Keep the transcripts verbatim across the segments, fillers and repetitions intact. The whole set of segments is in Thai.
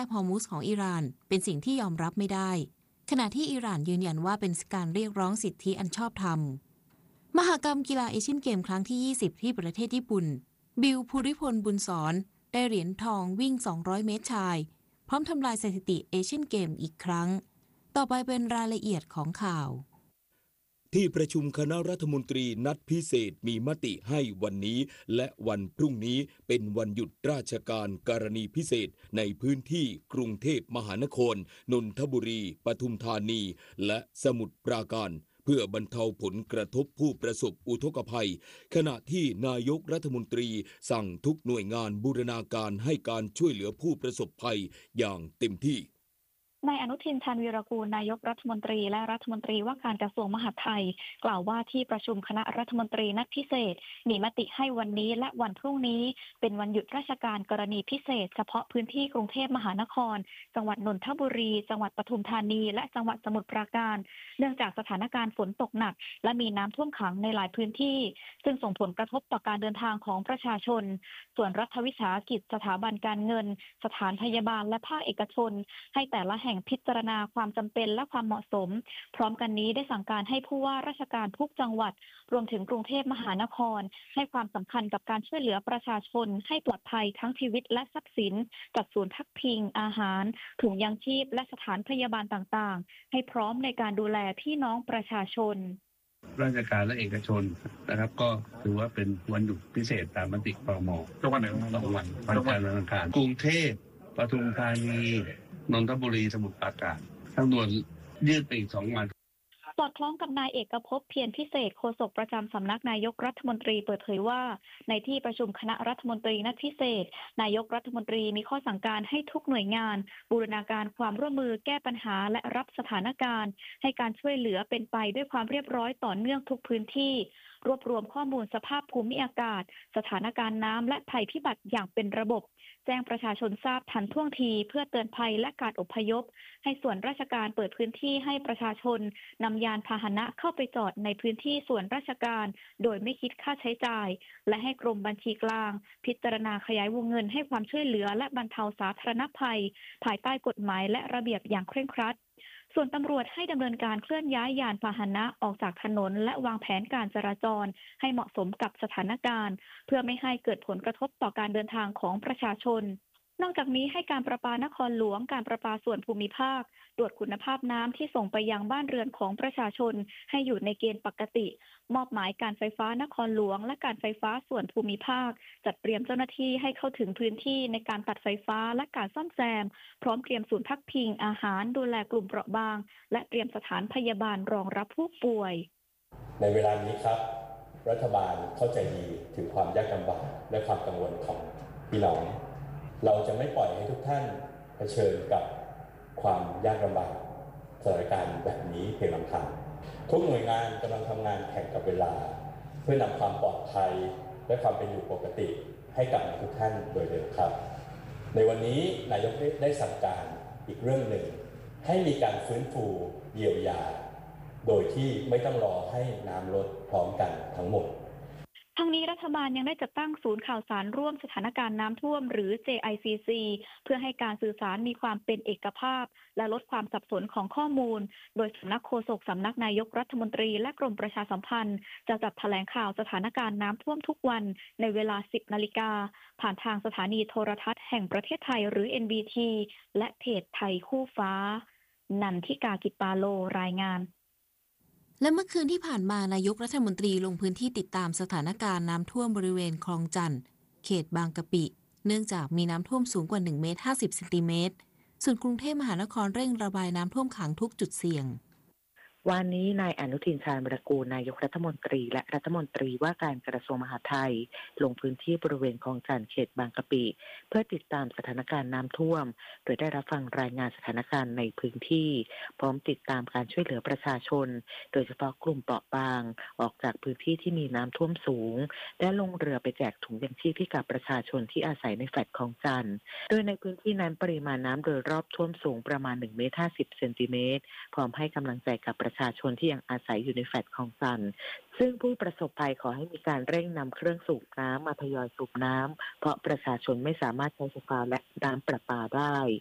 บฮอร์มุซของอิหร่านเป็นสิ่งที่ยอมรับไม่ได้ขณะที่อิหร่านยืนยันว่าเป็นการเรียกร้องสิทธิอันชอบธรรมมหกรรมกีฬาเอเชียนเกมครั้งที่ยี่สิบที่ประเทศญี่ปุ่นบิลภูริพลบุญสอนได้เหรียญทองวิ่งสองร้อยเมตรชายพร้อมทำลายสถิติเอเชียนเกมอีกครั้งต่อไปเป็นรายละเอียดของข่าวที่ประชุมคณะรัฐมนตรีนัดพิเศษมีมติให้วันนี้และวันพรุ่งนี้เป็นวันหยุดราชการกรณีพิเศษในพื้นที่กรุงเทพมหานครนนทบุรีปทุมธานีและสมุทรปราการเพื่อบรรเทาผลกระทบผู้ประสบอุทกภัยขณะที่นายกรัฐมนตรีสั่งทุกหน่วยงานบูรณาการให้การช่วยเหลือผู้ประสบภัยอย่างเต็มที่นายอนุทิน ชาญวีรกูลนายกรัฐมนตรีและรัฐมนตรีว่าการกระทรวงมหาดไทยกล่าวว่าที่ประชุมคณะรัฐมนตรีนัดพิเศษมีมติให้วันนี้และวันพรุ่งนี้เป็นวันหยุดราชการกรณีพิเศษเฉพาะพื้นที่กรุงเทพมหานครจังหวัดนนทบุรีจังหวัดปทุมธานีและจังหวัดสมุทรปราการเนื่องจากสถานการณ์ฝนตกหนักและมีน้ำท่วมขังในหลายพื้นที่ซึ่งส่งผลกระทบต่อการเดินทางของประชาชนส่วนรัฐวิสาหกิจสถาบันการเงินสถานพยาบาลและภาคเอกชนให้แต่ละแห่งพิจารณาความจำเป็นและความเหมาะสมพร้อมกันนี้ได้สั่งการให้ผู้ว่าราชการทุกจังหวัดรวมถึงกรุงเทพมหานครให้ความสำคัญกับการช่วยเหลือประชาชนให้ปลอดภัยทั้งชีวิตและทรัพย์สินจัดศูนย์พักพิงอาหารถุงยางชีพและสถานพยาบาลต่างๆให้พร้อมในการดูแลพี่น้องประชาชนราชการและเอกชนนะครับก็ถือว่าเป็นวันหยุดพิเศษตามมติครม.ทุกวันไหนวันวันวันจันทร์วันอังคารกรุงเทพปทุมธานีนนทบุรีสมุทรปราการทั้งด่วนยืดไปอีกสองวันสอดคล้องกับนายเอกภพเพียรพิเศษโฆษกประจำสำนักนายกรัฐมนตรีเปิดเผยว่าในที่ประชุมคณะรัฐมนตรีนัดพิเศษนายกรัฐมนตรีมีข้อสั่งการให้ทุกหน่วยงานบูรณาการความร่วมมือแก้ปัญหาและรับสถานการณ์ให้การช่วยเหลือเป็นไปด้วยความเรียบร้อยต่อเนื่องทุกพื้นที่รวบรวมข้อมูลสภาพภูมิอากาศสถานการณ์น้ำและภัยพิบัติอย่างเป็นระบบแจ้งประชาชนทราบทันท่วงทีเพื่อเตือนภัยและการอพยพให้ส่วนราชการเปิดพื้นที่ให้ประชาชนนำยานพาหนะเข้าไปจอดในพื้นที่ส่วนราชการโดยไม่คิดค่าใช้จ่ายและให้กรมบัญชีกลางพิจารณาขยายวงเงินให้ความช่วยเหลือและบรรเทาสาธารณภัยภายใต้กฎหมายและระเบียบอย่างเคร่งครัดส่วนตำรวจให้ดำเนินการเคลื่อนย้ายยานพาหนะออกจากถนนและวางแผนการจราจรให้เหมาะสมกับสถานการณ์เพื่อไม่ให้เกิดผลกระทบต่อการเดินทางของประชาชนนอกจากนี้ให้การประปานครหลวงการประปาส่วนภูมิภาคตรวจคุณภาพน้ำที่ส่งไปยังบ้านเรือนของประชาชนให้อยู่ในเกณฑ์ปกติมอบหมายการไฟฟ้านครหลวงและการไฟฟ้าส่วนภูมิภาคจัดเตรียมเจ้าหน้าที่ให้เข้าถึงพื้นที่ในการตัดไฟฟ้าและการซ่อมแซมพร้อมเตรียมศูนย์พักพิงอาหารดูแลกลุ่มเปราะบางและเตรียมสถานพยาบาลรองรับผู้ป่วยในเวลานี้ครับรัฐบาลเข้าใจดีถึงความยากลำบากและความกังวลของพี่น้องเราจะไม่ปล่อยให้ทุกท่านเผชิญกับความยากลำบากสถานการณ์แบบนี้เพียงลำพังทุกหน่วยงานกำลังทำงานแข่งกับเวลาเพื่อนำความปลอดภัยและความเป็นอยู่ปกติให้กับทุกท่านโดยเร็วครับในวันนี้นายกได้สั่งการอีกเรื่องหนึ่งให้มีการฟื้นฟูเยียวยาโดยที่ไม่ต้องรอให้น้ำลดพร้อมกันทั้งหมดทั้งนี้รัฐบาลยังได้จัดตั้งศูนย์ข่าวสารร่วมสถานการณ์น้ำท่วมหรือ เจ ไอ ซี ซี เพื่อให้การสื่อสารมีความเป็นเอกภาพและลดความสับสนของข้อมูลโดยสำนักโฆษกสำนักนายกรัฐมนตรีและกรมประชาสัมพันธ์จะจัดแถลงข่าวสถานการณ์น้ำท่วมทุกวันในเวลา สิบนาฬิกาผ่านทางสถานีโทรทัศน์แห่งประเทศไทยหรือ เอ็น บี ที และเพจไทยคู่ฟ้านันทิกา กิจปาโลรายงานและเมื่อคืนที่ผ่านมานายกรัฐมนตรีลงพื้นที่ติดตามสถานการณ์น้ำท่วมบริเวณคลองจันทน์เขตบางกะปิเนื่องจากมีน้ำท่วมสูงกว่าหนึ่งเมตรห้าสิบเซนติเมตรส่วนกรุงเทพมหานครเร่งระบายน้ำท่วมขังทุกจุดเสี่ยงวันนี้นายอนุทิน ชาญวีรกูลนายกรัฐมนตรีและรัฐมนตรีว่าการกระทรวงมหาดไทยลงพื้นที่บริเวณคลองจันทน์เขตบางกะปิเพื่อติดตามสถานการณ์น้ำท่วมโดยได้รับฟังรายงานสถานการณ์ในพื้นที่พร้อมติดตามการช่วยเหลือประชาชนโดยเฉพาะกลุ่มเปราะบางออกจากพื้นที่ที่มีน้ำท่วมสูงและลงเรือไปแจกถุงยางชีพให้กับประชาชนที่อาศัยในแฟลตคลองจันทน์โดยในพื้นที่นั้นปริมาณน้ำโดยรอบท่วมสูงประมาณหนึ่งเมตรห้าสิบเซนติเมตรพร้อมให้กำลังใจกับประชาชนที่ยังอาศัยอยู่ในแฟลตคลองจันทน์ซึ่งผู้ประสบภัยขอให้มีการเร่งนำเครื่องสูบน้ำมาทยอยสูบน้ำเพราะประชาชนไม่สามารถใช้ไฟฟ้าและน้ำประปาได้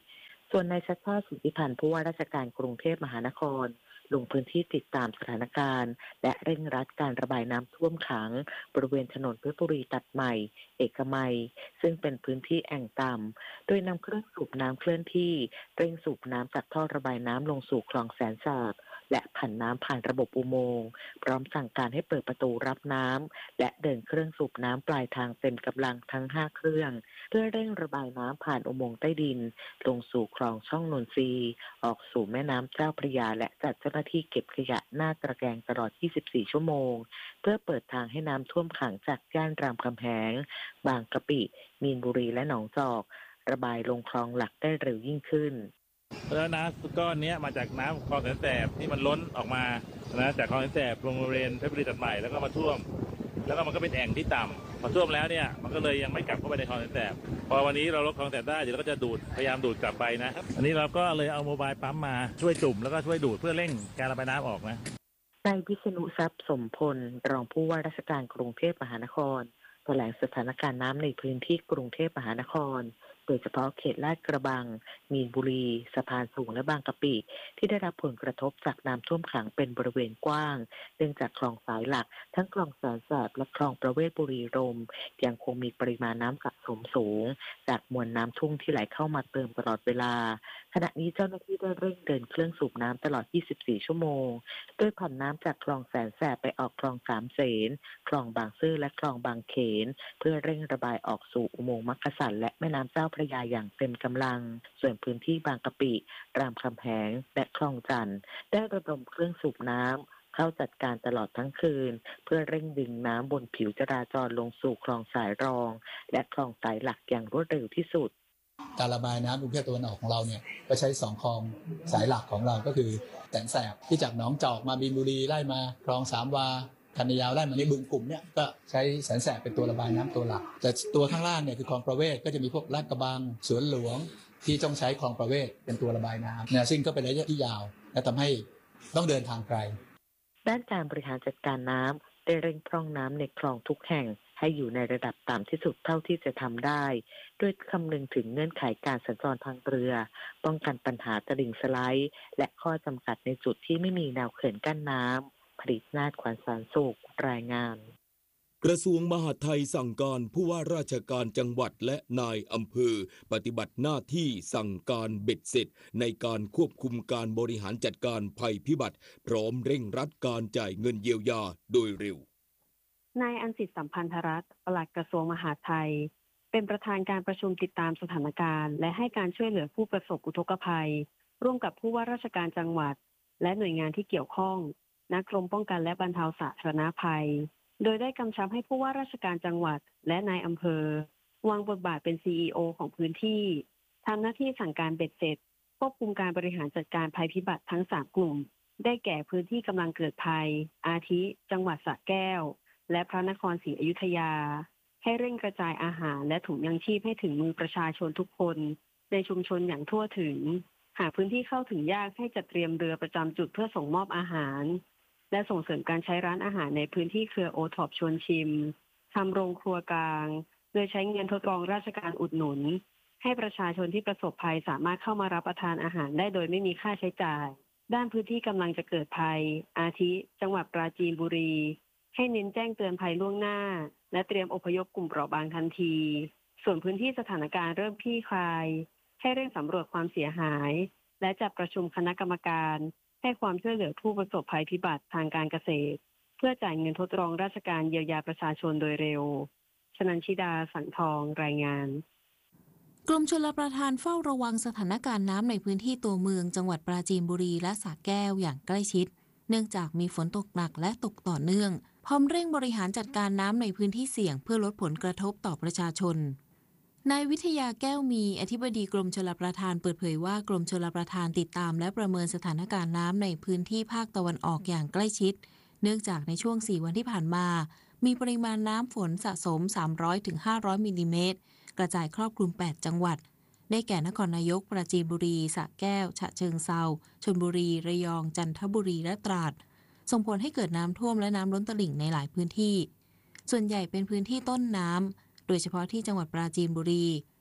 ส่วนนายชัชชาติ สิทธิพันธ์ผู้ว่าราชการกรุงเทพมหานครลงพื้นที่ติดตามสถานการณ์และเร่งรัดการระบายน้ำท่วมขังบริเวณถนนเพชรบุรีตัดใหม่เอกมัยซึ่งเป็นพื้นที่แอ่งต่ำโดยนำเครื่องสูบน้ำเคลื่อนที่เร่งสูบน้ำจากท่อระบายน้ำลงสู่คลองแสนสาบและผันน้ำผ่านระบบอุโมงค์พร้อมสั่งการให้เปิดประตูรับน้ำและเดินเครื่องสูบน้ำปลายทางเต็มกำลังทั้งห้าเครื่องเพื่อเร่งระบายน้ำผ่านอุโมงค์ใต้ดินลงสู่คลองช่องนนทรีออกสู่แม่น้ำเจ้าพระยาและจัดเจ้าหน้าที่เก็บขยะหน้าตระแกรงตลอดยี่สิบสี่ชั่วโมงเพื่อเปิดทางให้น้ำท่วมขังจากย่านรามคำแหงบางกะปิมีนบุรีและหนองจอกระบายลงคลองหลักได้เร็วยิ่งขึ้นแล้วน้ำก้อนนี้มาจากน้ำคลองแสนแสบที่มันล้นออกมานะจากคลองแสนแสบลงบริเวณเพชรบุรีตัดใหม่แล้วก็มาท่วมแล้วก็มันก็เป็นแอ่งที่ต่ำพอท่วมแล้วเนี่ยมันก็เลยยังไม่กลับเข้าไปในคลองแสนแสบพอวันนี้เราลดคลองแสนแสบได้เดี๋ยวเราก็จะดูดพยายามดูดกลับไปนะอันนี้เราก็เลยเอาโมบายปั๊มมาช่วยจุ่มแล้วก็ช่วยดูดเพื่อเร่งการระบายน้ำออกนะนายวิษณุทรัพย์สมพลรองผู้ว่าราชการกรุงเทพมหานครแถลงสถานการณ์น้ำในพื้นที่กรุงเทพมหานครโดยเฉพาะเขตลาดกระบังมีนบุรีสะพานสูงและบางกะปิที่ได้รับผลกระทบจากน้ำท่วมขังเป็นบริเวณกว้างเนื่องจากคลองสายหลักทั้งคลองแสนแสบและคลองประเวศบุรีรมย์ยังคงมีปริมาณน้ำสะสมสูงจากมวลน้ำทุ่งที่ไหลเข้ามาเติมตลอดเวลาขณะนี้เจ้าหน้าที่ได้เร่งเดินเครื่องสูบน้ำตลอดยี่สิบสี่ชั่วโมงโดยผ่านน้ำจากคลองแสนแสบไปออกคลองสามเสนคลองบางซื่อและคลองบางเขนเพื่อเร่งระบายออกสู่อุโมงค์มักกะสันและแม่น้ำเจ้าพระยาอย่างเต็มกำลังส่วนพื้นที่บางกะปิรามคำแหงและคลองจันทน์ได้ระดมเครื่องสูบน้ำเข้าจัดการตลอดทั้งคืนเพื่อเร่งดึงน้ำบนผิวจราจรลงสู่คลองสายรองและคลองสายหลักอย่างรวดเร็วที่สุดการระบายน้ำกรุงเทพตะวันออกของเราเนี่ยก็ใช้สองคลองสายหลักของเราก็คือแสนแสบที่จากหนองจอกมาบีนบุรีไล่มาคลองสามวาคันยาวไล่มาในบึงกลุ่มเนี่ยก็ใช้แสนแสบเป็นตัวระบายน้ำตัวหลักแต่ตัวข้างล่างเนี่ยคือคลองประเวศก็จะมีพวกลาดกระบังสวนหลวงที่ต้องใช้คลองประเวศเป็นตัวระบายน้ำเนี่ยซึ่งก็เป็นระยะที่ยาวและทำให้ต้องเดินทางไกลด้านการบริหารจัดการน้ำได้เร่งพร่องน้ำในคลองทุกแห่งให้อยู่ในระดับต่ำที่สุดเท่าที่จะทำได้โดยคำนึงถึงเงื่อนไขการสัญจรทางเรือป้องกันปัญหาตลิ่งสไลด์และข้อจำกัดในจุดที่ไม่มีแนวเขื่อนกั้นน้ำผลิตนาฏขวัญสารสุขรายงานกระทรวงมหาดไทยสั่งการผู้ว่าราชการจังหวัดและนายอำเภอปฏิบัติหน้าที่สั่งการเบ็ดเสร็จในการควบคุมการบริหารจัดการภัยพิบัติพร้อมเร่งรัดการจ่ายเงินเยียวยาโดยเร็วนายอัญสิทธิ์สัมพันธรัตน์ปลัดกระทรวงมหาดไทยเป็นประธานการประชุมติดตามสถานการณ์และให้การช่วยเหลือผู้ประสบอุทกภัยร่วมกับผู้ว่าราชการจังหวัดและหน่วยงานที่เกี่ยวข้องณกรมป้องกันและบรรเทาสาธารณภัยโดยได้กำชับให้ผู้ว่าราชการจังหวัดและนายอำเภอวางบทบาทเป็น ซี อี โอ ของพื้นที่ทำหน้าที่สั่งการเบ็ดเสร็จควบคุมการบริหารจัดการภัยพิบัติทั้งสามกลุ่มได้แก่พื้นที่กำลังเกิดภัยอาทิ จังหวัดสระแก้วและพระนครศรีอยุธยาให้เร่งกระจายอาหารและถุงยังชีพให้ถึงมือประชาชนทุกคนในชุมชนอย่างทั่วถึงหากพื้นที่เข้าถึงยากให้จัดเตรียมเรือประจำจุดเพื่อส่งมอบอาหารและส่งเสริมการใช้ร้านอาหารในพื้นที่เครือโอท็อปชวนชิมทำโรงครัวกลางโดยใช้เงินทดลองราชการอุดหนุนให้ประชาชนที่ประสบภัยสามารถเข้ามารับประทานอาหารได้โดยไม่มีค่าใช้จ่ายด้านพื้นที่กำลังจะเกิดภัยอาทิ จังหวัดปราจีนบุรีให้เน้นแจ้งเตือนภัยล่วงหน้าและเตรียมอพยพกลุ่มเปราะบางทันทีส่วนพื้นที่สถานการณ์เริ่มคลี่คลายให้เร่งสำรวจความเสียหายและจัดประชุมคณะกรรมการให้ความช่วยเหลือผู้ประสบภัยพิบัติทางการเกษตรเพื่อจ่ายเงินทดลองราชการเยียวยาประชาชนโดยเร็วชนันชิดาสังทองรายงานกรมชลประทานเฝ้าระวังสถานการณ์น้ำในพื้นที่ตัวเมืองจังหวัดปราจีนบุรีและสระแก้วอย่างใกล้ชิดเนื่องจากมีฝนตกหนักและตกต่อเนื่องพร้อมเร่งบริหารจัดการน้ำในพื้นที่เสี่ยงเพื่อลดผลกระทบต่อประชาชนนายวิทยาแก้วมีอธิบดีกรมชลประทานเปิดเผยว่ากรมชลประทานติดตามและประเมินสถานการณ์น้ำในพื้นที่ภาคตะวันออกอย่างใกล้ชิดเนื่องจากในช่วงสี่วันที่ผ่านมามีปริมาณน้ำฝนสะสม สามร้อยถึงห้าร้อย มิลลิเมตรกระจายครอบคลุมแปดจังหวัดได้แก่นครนายกปราจีนบุรีสระแก้วฉะเชิงเทราชลบุรีระยองจันทบุรีและตราดส่งผลให้เกิดน้ำท่วมและน้ำล้นตลิ่งในหลายพื้นที่ส่วนใหญ่เป็นพื้นที่ต้นน้ำโดยเฉพาะที่จังหวัดปราจีนบุรี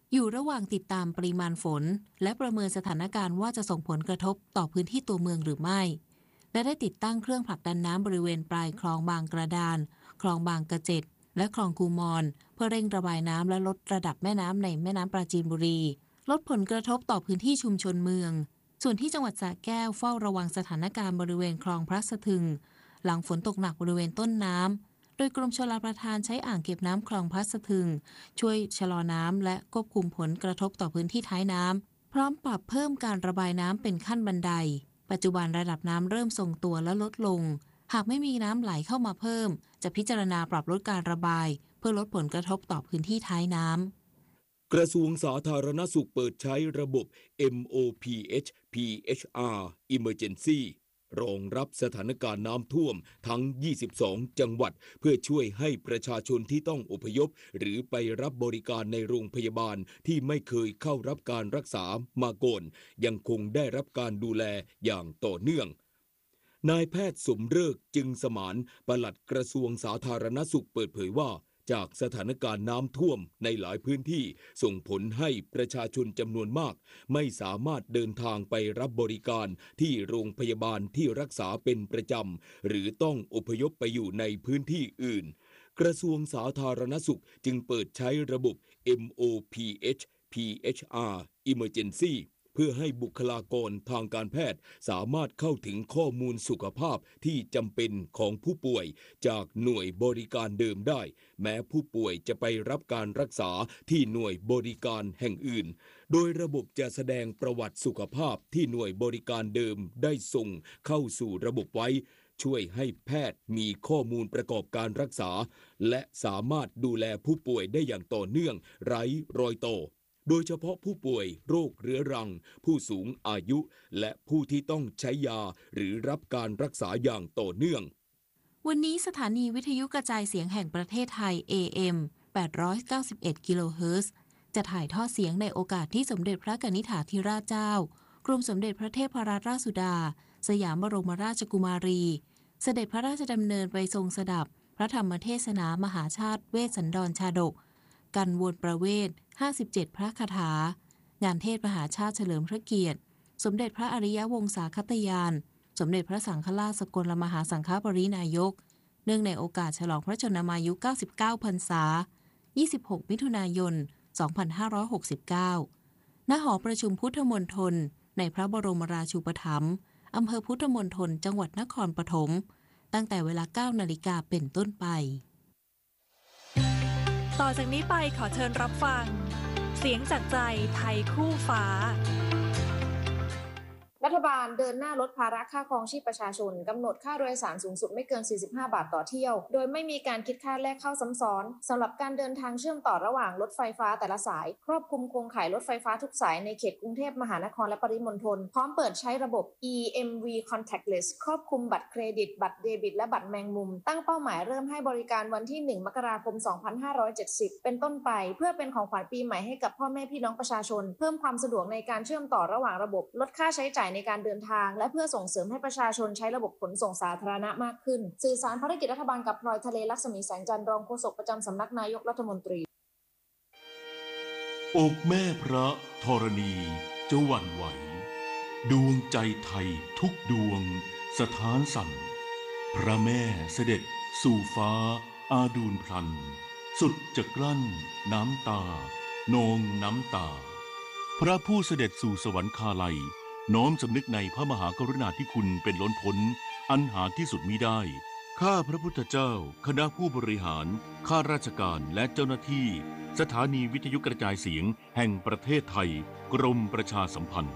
อยู่ระหว่างติดตามปริมาณฝนและประเมินสถานการณ์ว่าจะส่งผลกระทบต่อพื้นที่ตัวเมืองหรือไม่และได้ติดตั้งเครื่องผลักดันน้ำบริเวณปลายคลองบางกระดานคลองบางกระเจ็ดและคลองกูมอนเพื่อเร่งระบายน้ำและลดระดับแม่น้ำในแม่น้ำปราจีนบุรีลดผลกระทบต่อพื้นที่ชุมชนเมืองส่วนที่จังหวัดสระแก้วเฝ้าระวังสถานการณ์บริเวณคลองพระสะทึงหลังฝนตกหนักบริเวณต้นน้ำโดยกรมชลประทานใช้อ่างเก็บน้ำคลองพระสะทึงช่วยชะลอน้ำและควบคุมผลกระทบต่อพื้นที่ท้ายน้ำพร้อมปรับเพิ่มการระบายน้ำเป็นขั้นบันไดปัจจุบันระดับน้ำเริ่มทรงตัวและลดลงหากไม่มีน้ำไหลเข้ามาเพิ่มจะพิจารณาปรับลดการระบายเพื่อลดผลกระทบต่อพื้นที่ท้ายน้ำกระทรวงสาธารณสุขเปิดใช้ระบบ เอ็ม โอ พี เอช พี เอช อาร์ Emergency รองรับสถานการณ์น้ำท่วมทั้ง ยี่สิบสอง จังหวัดเพื่อช่วยให้ประชาชนที่ต้องอพยพหรือไปรับบริการในโรงพยาบาลที่ไม่เคยเข้ารับการรักษามาก่อนยังคงได้รับการดูแลอย่างต่อเนื่องนายแพทย์สมฤกษ์จึงสมานปลัดกระทรวงสาธารณสุขเปิดเผยว่าจากสถานการณ์น้ำท่วมในหลายพื้นที่ส่งผลให้ประชาชนจำนวนมากไม่สามารถเดินทางไปรับบริการที่โรงพยาบาลที่รักษาเป็นประจำหรือต้องอพยพไปอยู่ในพื้นที่อื่นกระทรวงสาธารณสุขจึงเปิดใช้ระบบ เอ็ม โอ พี เอช พี เอช อาร์ Emergencyเพื่อให้บุคลากรทางการแพทย์สามารถเข้าถึงข้อมูลสุขภาพที่จำเป็นของผู้ป่วยจากหน่วยบริการเดิมได้แม้ผู้ป่วยจะไปรับการรักษาที่หน่วยบริการแห่งอื่นโดยระบบจะแสดงประวัติสุขภาพที่หน่วยบริการเดิมได้ส่งเข้าสู่ระบบไว้ช่วยให้แพทย์มีข้อมูลประกอบการรักษาและสามารถดูแลผู้ป่วยได้อย่างต่อเนื่องไร้รอยต่อโดยเฉพาะผู้ป่วยโรคเรื้อรังผู้สูงอายุและผู้ที่ต้องใช้ยาหรือรับการรักษาอย่างต่อเนื่องวันนี้สถานีวิทยุกระจายเสียงแห่งประเทศไทย เอ เอ็ม แปดร้อยเก้าสิบเอ็ด กิโลเฮิรตซ์จะถ่ายทอดเสียงในโอกาสที่สมเด็จพระกนิษฐาธิราชเจ้ากรมสมเด็จพระเทพรัตนราชสุดาสยามบรมราชกุมารีเสด็จพระราชดำเนินไปทรงสดับพระธรรมเทศนามหาชาติเวสสันดรชาดกกันวนประเวทห้าสิบเจ็ดพระคาถางานเทศมหาชาติเฉลิมพระเกียรติสมเด็จพระอริยวงศาคตยานสมเด็จพระสังฆราชสกลมหาสังฆปรินายกเนื่องในโอกาสฉลองพระชนมายุเก้าสิบเก้าพรรษายี่สิบหกมิถุนายนสองพันห้าร้อยหกสิบเก้าณหอประชุมพุทธมณฑลในพระบรมราชูปถัมภ์อำเภอพุทธมณฑลจังหวัดนครปฐมตั้งแต่เวลา เก้านาฬิกาเป็นต้นไปต่อจากนี้ไปขอเชิญรับฟังเสียงจากใจไทยคู่ฟ้ารัฐบาลเดินหน้าลดภาระค่าครองชีพประชาชนกำหนดค่าโดยสารสูงสุดไม่เกินสี่สิบห้าบาทต่อเที่ยวโดยไม่มีการคิดค่าแลกเข้าซ้ำซ้อนสำหรับการเดินทางเชื่อมต่อระหว่างรถไฟฟ้าแต่ละสายครอบคลุมโครงข่ายรถไฟฟ้าทุกสายในเขตกรุงเทพมหานครและปริมณฑลพร้อมเปิดใช้ระบบ อี เอ็ม วี Contactless ครอบคลุมบัตรเครดิตบัตรเดบิตและบัตรแมงมุมตั้งเป้าหมายเริ่มให้บริการวันที่หนึ่งมกราคมสองพันห้าร้อยเจ็ดสิบเป็นต้นไปเพื่อเป็นของขวัญปีใหม่ให้กับพ่อแม่พี่น้องประชาชนเพิ่มความสะดวกในการเชื่อมต่อระหว่างระบบลดค่าใช้จ่ายในการเดินทางและเพื่อส่งเสริมให้ประชาชนใช้ระบบขนส่งสาธารณะมากขึ้นสื่อสารภารกิจรัฐบาลกับพลอยทะเลลักษมีแสงจันทร์รองโฆษกประจำสำนักนายกรัฐมนตรีอกแม่พระธรณีจะหวั่นไหวดวงใจไทยทุกดวงสถานสั่นพระแม่เสด็จสู่ฟ้าอาดูลพลันสุดจะกลั้นน้ำตานองน้ำตาพระผู้เสด็จสู่สวรรคาลัยน้อมสำนึกในพระมหากรุณาธิคุณเป็นล้นพ้นอันหาที่สุดมิได้ข้าพระพุทธเจ้าคณะผู้บริหารข้าราชการและเจ้าหน้าที่สถานีวิทยุกระจายเสียงแห่งประเทศไทยกรมประชาสัมพันธ์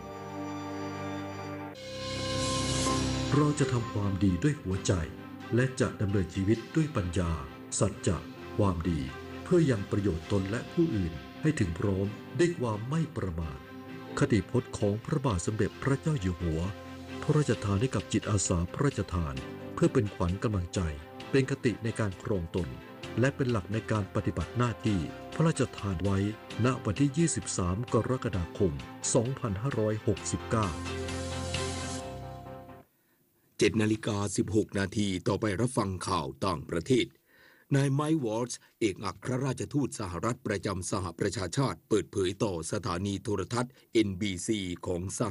เราจะทำความดีด้วยหัวใจและจะดำเนินชีวิตด้วยปัญญาสัจจะความดีเพื่อยังประโยชน์ตนและผู้อื่นให้ถึงพร้อมด้วยความไม่ประมาทคติพจน์ของพระบาทสมเด็จพระเจ้าอยู่หัวพระราชทานให้กับจิตอาสาพระราชทานเพื่อเป็นขวัญกำลังใจเป็นคติในการครองตนและเป็นหลักในการปฏิบัติหน้าที่พระราชทานไว้ณวันที่ยี่สิบสามกรกฎาคมสองพันห้าร้อยหกสิบเก้าเจ็ดนาฬิกาสิบหกนาทีต่อไปรับฟังข่าวต่างประเทศนายไมค์วอลส์เอกอัครราชทูตสหรัฐประจำสหประชาชาติเปิดเผยต่อสถานีโทรทัศน์ เอ็น บี ซี ของส